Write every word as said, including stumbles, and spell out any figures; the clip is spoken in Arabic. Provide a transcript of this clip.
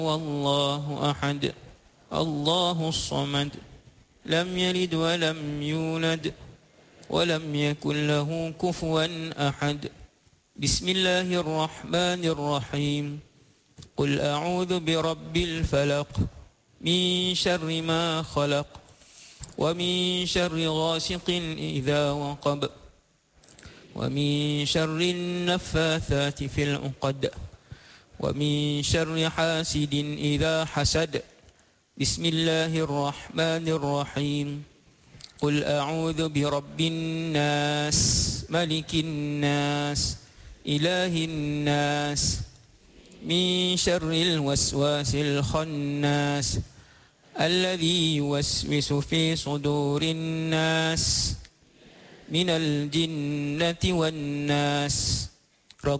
والله أحد الله الصمد لم يلد ولم يولد ولم يكن له كفوا أحد. بسم الله الرحمن الرحيم. قل أعوذ برب الفلق من شر ما خلق ومن شر غاسق إذا وقب ومن شر النفاثات في العقد ومن شر حاسد إذا حسد. بسم الله الرحمن الرحيم. قل أعوذ برب الناس ملك الناس إله الناس من شر الوسواس الخناس الذي يوسوس في صدور الناس من الجنة والناس.